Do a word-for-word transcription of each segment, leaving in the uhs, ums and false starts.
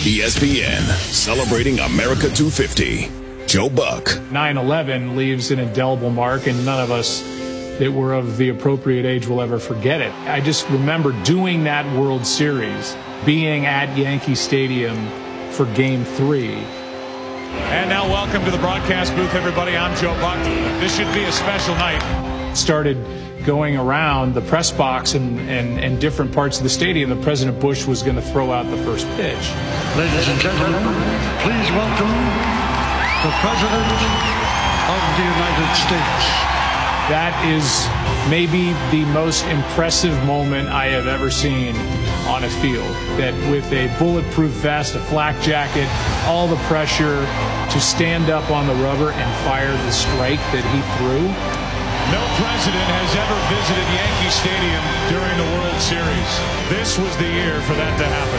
E S P N, celebrating America two fifty. Joe Buck. nine eleven leaves an indelible mark, and none of us that were of the appropriate age will ever forget it. I just remember doing that World Series, being at Yankee Stadium for Game three. And now welcome to the broadcast booth, everybody. I'm Joe Buck. This should be a special night. Started going around the press box and, and, and different parts of the stadium that President Bush was going to throw out the first pitch. Ladies and gentlemen, please welcome the President of the United States. That is maybe the most impressive moment I have ever seen on a field. That with a bulletproof vest, a flak jacket, all the pressure to stand up on the rubber and fire the strike that he threw. No president has ever visited Yankee Stadium during the World Series. This was the year for that to happen.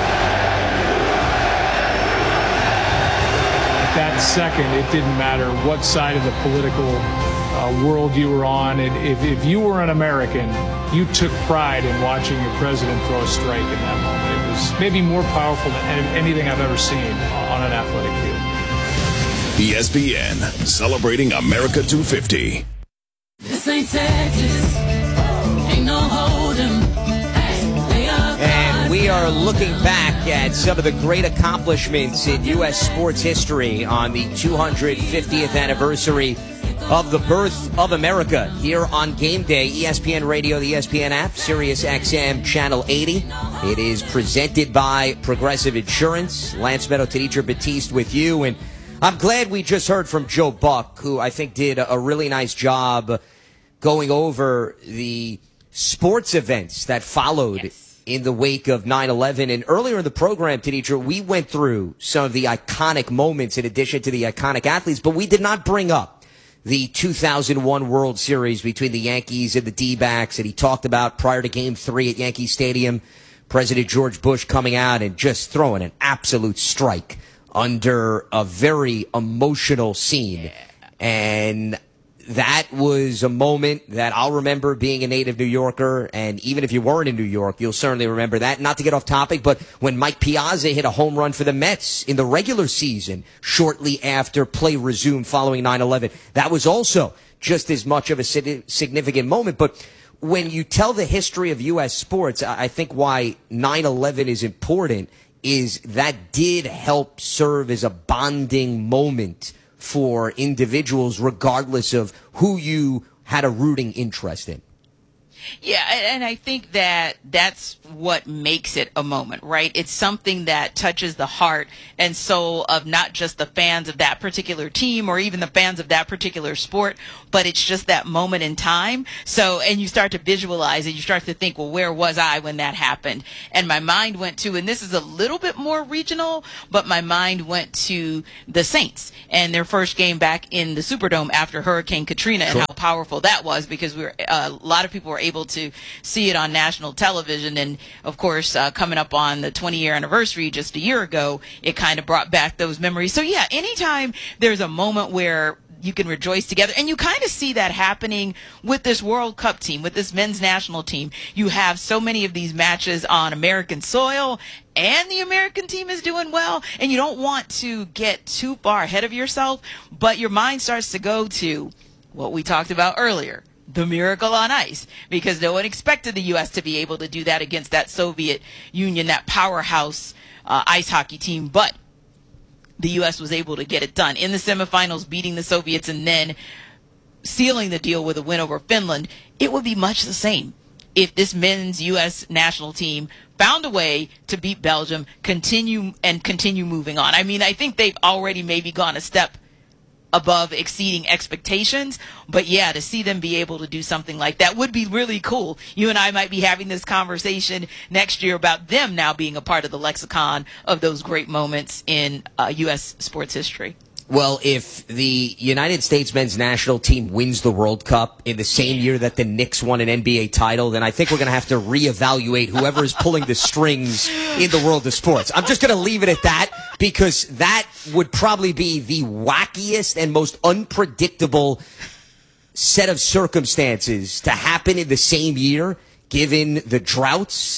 At that second, it didn't matter what side of the political uh, world you were on. And if, if you were an American, you took pride in watching your president throw a strike in that moment. It was maybe more powerful than anything I've ever seen on an athletic field. E S P N, celebrating America two fifty. This ain't Texas. Ain't no hold'em. And we are looking back at some of the great accomplishments in U S sports history on the two hundred fiftieth anniversary of the birth of America here on Game Day. E S P N Radio, the E S P N app, Sirius X M Channel eighty. It is presented by Progressive Insurance. Lance Meadow, Tenitra Batiste with you. And I'm glad we just heard from Joe Buck, who I think did a really nice job going over the sports events that followed yes. in the wake of nine eleven. And earlier in the program, Tenitra, we went through some of the iconic moments in addition to the iconic athletes, but we did not bring up the two thousand one World Series between the Yankees and the D-backs that he talked about prior to Game three at Yankee Stadium. President George Bush coming out and just throwing an absolute strike under a very emotional scene. Yeah. And that was a moment that I'll remember being a native New Yorker, and even if you weren't in New York, you'll certainly remember that. Not to get off topic, but when Mike Piazza hit a home run for the Mets in the regular season shortly after play resumed following nine eleven, that was also just as much of a significant moment. But when you tell the history of U S sports, I think why nine eleven is important is that did help serve as a bonding moment for individuals, regardless of who you had a rooting interest in. Yeah, and I think that that's what makes it a moment, right? It's something that touches the heart and soul of not just the fans of that particular team or even the fans of that particular sport, but it's just that moment in time. So, and you start to visualize it, you start to think, well, where was I when that happened? And my mind went to, and this is a little bit more regional, but my mind went to the Saints and their first game back in the Superdome after Hurricane Katrina. Sure. And how powerful that was, because we were, uh, a lot of people were able able to see it on national television. And of course, uh, coming up on the twenty year anniversary just a year ago, it kind of brought back those memories. So yeah, anytime there's a moment where you can rejoice together, and you kind of see that happening with this World Cup team, with this men's national team. You have so many of these matches on American soil, and the American team is doing well, and you don't want to get too far ahead of yourself, but your mind starts to go to what we talked about earlier, the miracle on ice, because no one expected the U S to be able to do that against that Soviet Union, that powerhouse uh, ice hockey team. But the U S was able to get it done in the semifinals, beating the Soviets and then sealing the deal with a win over Finland. It would be much the same if this men's U S national team found a way to beat Belgium, continue and continue moving on. I mean, I think they've already maybe gone a step above exceeding expectations, but yeah, to see them be able to do something like that would be really cool. You and I might be having this conversation next year about them now being a part of the lexicon of those great moments in uh, U S sports history. Well, if the United States men's national team wins the World Cup in the same year that the Knicks won an N B A title, then I think we're going to have to reevaluate whoever is pulling the strings in the world of sports. I'm just going to leave it at that, because that would probably be the wackiest and most unpredictable set of circumstances to happen in the same year, given the droughts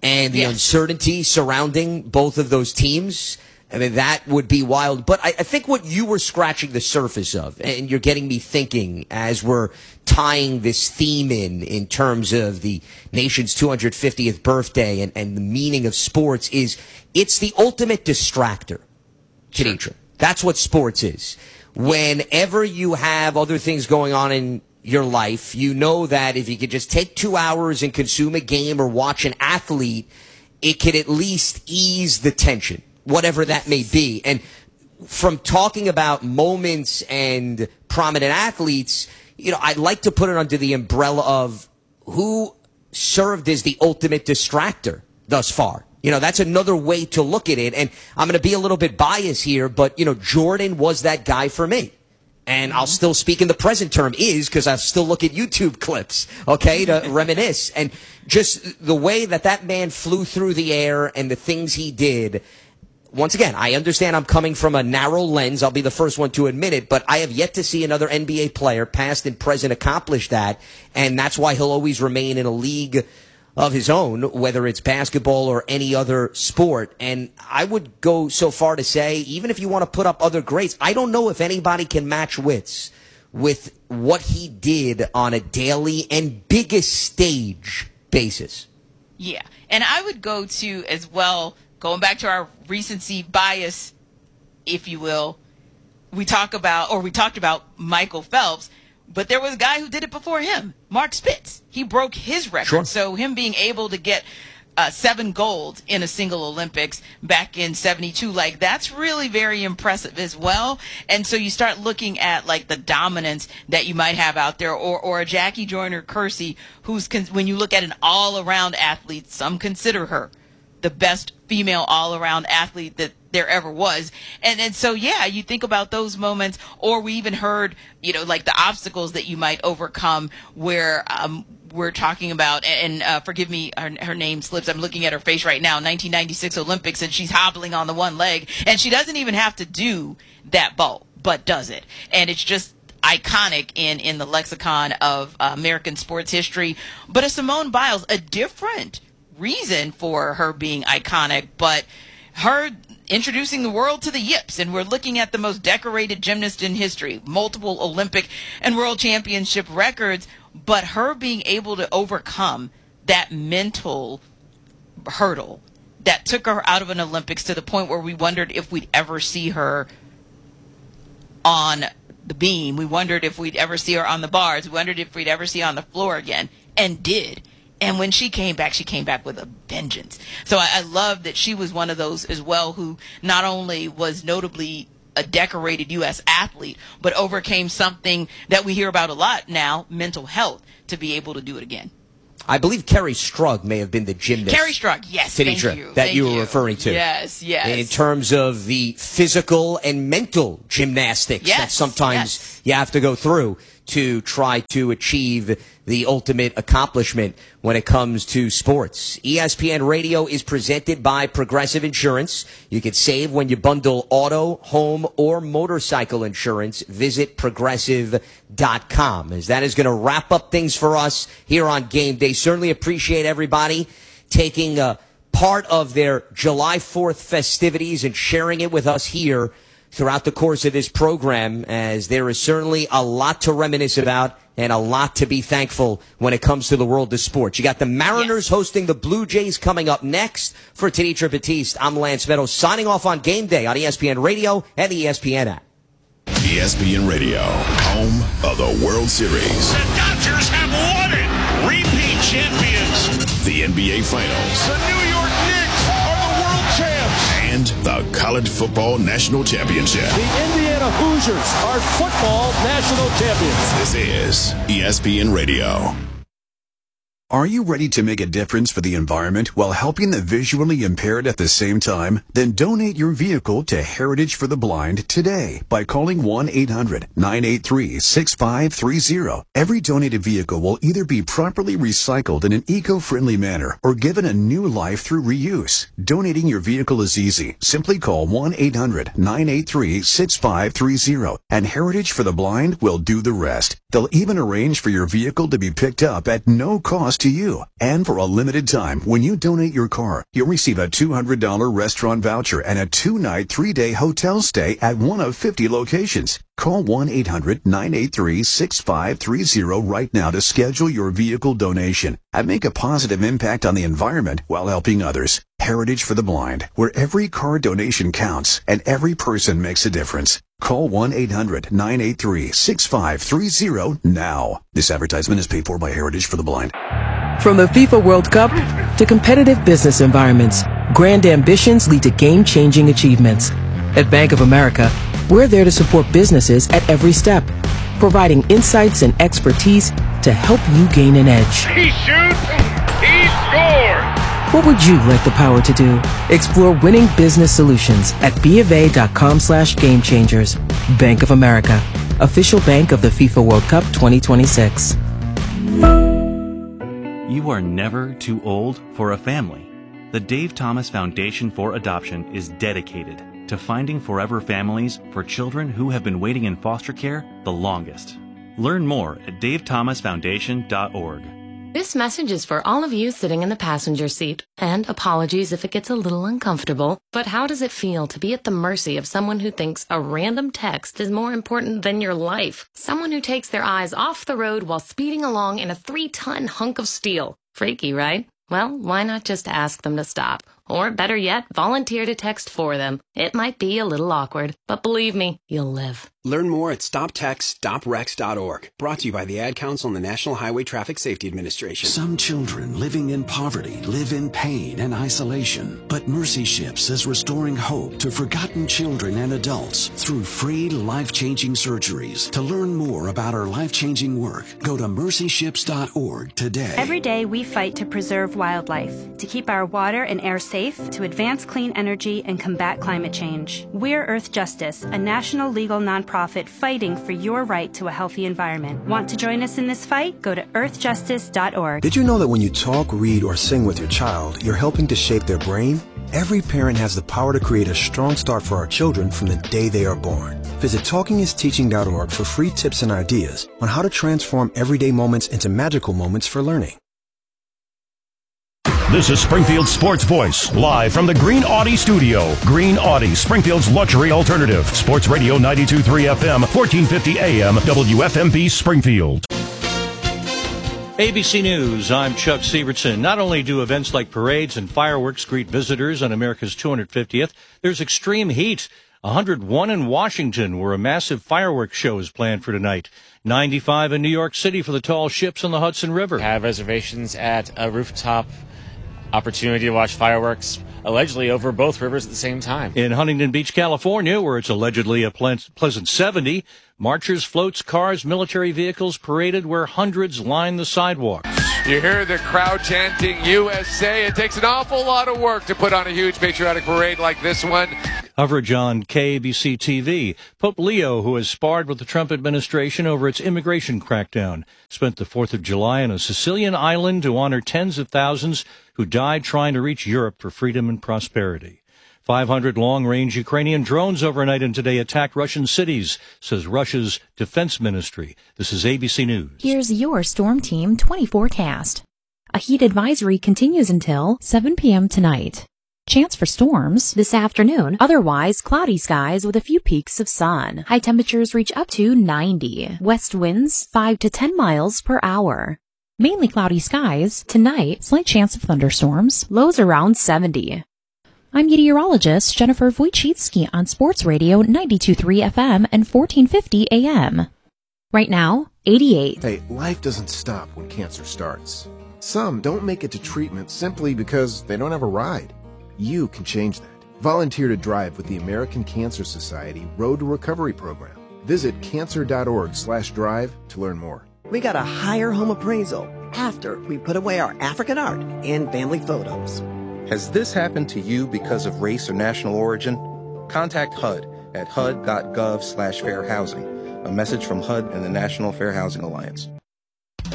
and the yes. uncertainty surrounding both of those teams, I mean, that would be wild. But I, I think what you were scratching the surface of, and you're getting me thinking as we're tying this theme in, in terms of the nation's two hundred fiftieth birthday and, and the meaning of sports, is it's the ultimate distractor, Kenitra. Sure. That's what sports is. Whenever you have other things going on in your life, you know that if you could just take two hours and consume a game or watch an athlete, it could at least ease the tension, whatever that may be. And from talking about moments and prominent athletes, you know, I'd like to put it under the umbrella of who served as the ultimate distractor thus far. You know, that's another way to look at it. And I'm going to be a little bit biased here, but, you know, Jordan was that guy for me. And I'll still speak in the present term is because I still look at YouTube clips, okay, to reminisce. And just the way that that man flew through the air and the things he did. Once again, I understand I'm coming from a narrow lens. I'll be the first one to admit it, but I have yet to see another N B A player, past and present, accomplish that. And that's why he'll always remain in a league of his own, whether it's basketball or any other sport. And I would go so far to say, even if you want to put up other greats, I don't know if anybody can match wits with what he did on a daily and biggest stage basis. Yeah. And I would go to, as well, going back to our recency bias, if you will, we talk about, or we talked about Michael Phelps, but there was a guy who did it before him, Mark Spitz. He broke his record. Sure. So him being able to get uh, seven golds in a single Olympics back in seventy-two, like, that's really very impressive as well. And so you start looking at, like, the dominance that you might have out there, or, or a Jackie Joyner-Kersee, who's, con- when you look at an all-around athlete, some consider her the best female all-around athlete that there ever was. And and so, yeah, you think about those moments, or we even heard, you know, like the obstacles that you might overcome where um, we're talking about, and uh, forgive me, her, her name slips. I'm looking at her face right now, nineteen ninety-six Olympics, and she's hobbling on the one leg, and she doesn't even have to do that vault, but does it. And it's just iconic in, in the lexicon of uh, American sports history. But a Simone Biles, a different reason for her being iconic, but her introducing the world to the yips, and we're looking at the most decorated gymnast in history, multiple Olympic and world championship records, but her being able to overcome that mental hurdle that took her out of an Olympics to the point where we wondered if we'd ever see her on the beam. We wondered if we'd ever see her on the bars. We wondered if we'd ever see her on the floor again, and did. And when she came back, she came back with a vengeance. So I, I love that she was one of those as well who not only was notably a decorated U S athlete, but overcame something that we hear about a lot now, mental health, to be able to do it again. I believe Kerri Strug may have been the gymnast. Kerri Strug, yes, Kenitra, thank you. that Thank you were you. referring to. Yes, yes. In terms of the physical and mental gymnastics yes, that sometimes yes. you have to go through to try to achieve the ultimate accomplishment when it comes to sports. E S P N Radio is presented by Progressive Insurance. You can save when you bundle auto, home, or motorcycle insurance. Visit progressive dot com. As that is going to wrap up things for us here on Game Day. Certainly appreciate everybody taking a part of their July fourth festivities and sharing it with us here throughout the course of this program, as there is certainly a lot to reminisce about and a lot to be thankful when it comes to the world of sports. You got the Mariners yes. hosting the Blue Jays coming up next. For Kenitra Batiste, I'm Lance Meadows, signing off on Game Day on E S P N Radio and the E S P N app. E S P N Radio, home of the World Series. The Dodgers have won it! Repeat champions! The N B A Finals. The New York Knicks are the world champs! And the College Football National Championship. The Indiana Hoosiers are football national champions. This is E S P N Radio. Are you ready to make a difference for the environment while helping the visually impaired at the same time? Then donate your vehicle to Heritage for the Blind today by calling one eight hundred nine eight three six five three zero. Every donated vehicle will either be properly recycled in an eco-friendly manner or given a new life through reuse. Donating your vehicle is easy. Simply call one eight hundred nine eight three six five three zero and Heritage for the Blind will do the rest. They'll even arrange for your vehicle to be picked up at no cost to you. And for a limited time, when you donate your car, you'll receive a two hundred dollars restaurant voucher and a two-night, three-day hotel stay at one of fifty locations. Call one eight hundred nine eight three six five three zero right now to schedule your vehicle donation and make a positive impact on the environment while helping others. Heritage for the Blind, where every car donation counts and every person makes a difference. Call one eight hundred nine eight three six five three zero now. This advertisement is paid for by Heritage for the Blind. From the FIFA World Cup to competitive business environments, grand ambitions lead to game-changing achievements. At Bank of America, we're there to support businesses at every step, providing insights and expertise to help you gain an edge. He shoots, he scores! What would you like the power to do? Explore winning business solutions at bofa.com slash game changers. Bank of America, official bank of the FIFA World Cup twenty twenty-six. You are never too old for a family. The Dave Thomas Foundation for Adoption is dedicated to finding forever families for children who have been waiting in foster care the longest. Learn more at dave thomas foundation dot org. This message is for all of you sitting in the passenger seat. And apologies if it gets a little uncomfortable, but how does it feel to be at the mercy of someone who thinks a random text is more important than your life? Someone who takes their eyes off the road while speeding along in a three-ton hunk of steel. Freaky, right? Well, why not just ask them to stop? Or better yet, volunteer to text for them. It might be a little awkward, but believe me, you'll live. Learn more at stop text stop rex dot org. Brought to you by the Ad Council and the National Highway Traffic Safety Administration. Some children living in poverty live in pain and isolation. But Mercy Ships is restoring hope to forgotten children and adults through free life-changing surgeries. To learn more about our life-changing work, go to mercy ships dot org today. Every day we fight to preserve wildlife, to keep our water and air safe, to advance clean energy and combat climate change. We're Earth Justice, a national legal nonprofit fighting for your right to a healthy environment. Want to join us in this fight? Go to earth justice dot org. Did you know that when you talk, read, or sing with your child, you're helping to shape their brain? Every parent has the power to create a strong start for our children from the day they are born. Visit talking is teaching dot org for free tips and ideas on how to transform everyday moments into magical moments for learning. This is Springfield's Sports Voice, live from the Green Audi studio. Green Audi, Springfield's luxury alternative. Sports Radio ninety-two point three F M, fourteen fifty A M, W F M B Springfield. A B C News, I'm Chuck Sievertson. Not only do events like parades and fireworks greet visitors on America's two hundred fiftieth, there's extreme heat. one hundred one in Washington, where a massive fireworks show is planned for tonight. ninety-five in New York City for the tall ships on the Hudson River. Have reservations at a rooftop opportunity to watch fireworks, allegedly over both rivers at the same time. In Huntington Beach, California, where it's allegedly a pleasant seventy, marchers, floats, cars, military vehicles paraded where hundreds line the sidewalks. You hear the crowd chanting U S A. It takes an awful lot of work to put on a huge patriotic parade like this one. Coverage on K A B C T V. Pope Leo, who has sparred with the Trump administration over its immigration crackdown, spent the fourth of July on a Sicilian island to honor tens of thousands who died trying to reach Europe for freedom and prosperity. five hundred long-range Ukrainian drones overnight and today attacked Russian cities, says Russia's defense ministry. This is A B C News. Here's your Storm Team twenty forecast. A heat advisory continues until seven p.m. tonight. Chance for storms this afternoon. Otherwise, cloudy skies with a few peaks of sun. High temperatures reach up to ninety. West winds five to ten miles per hour. Mainly cloudy skies. Tonight, slight chance of thunderstorms. Lows around seventy. I'm meteorologist Jennifer Wojcicki on Sports Radio ninety-two point three F M and fourteen fifty A M. Right now, eighty-eight. Hey, life doesn't stop when cancer starts. Some don't make it to treatment simply because they don't have a ride. You can change that. Volunteer to drive with the American Cancer Society Road to Recovery program. Visit cancer dot org slash drive to learn more. We got a higher home appraisal after we put away our African art and family photos. Has this happened to you because of race or national origin? Contact H U D at H U D dot gov slash fair housing. A message from H U D and the National Fair Housing Alliance.